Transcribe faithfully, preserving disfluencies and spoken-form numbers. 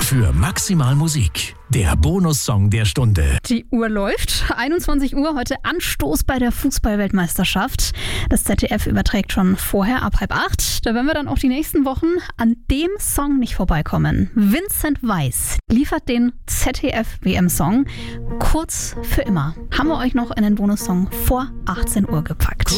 für maximal Musik. Der Bonussong der Stunde. Die Uhr läuft. einundzwanzig Uhr, heute Anstoß bei der Fußball-Weltmeisterschaft. Das Z D F überträgt schon vorher ab halb acht. Da werden wir dann auch die nächsten Wochen an dem Song nicht vorbeikommen. Vincent Weiss liefert den Z D F-W M-Song kurz für immer. Haben wir euch noch einen Bonussong vor achtzehn Uhr gepackt.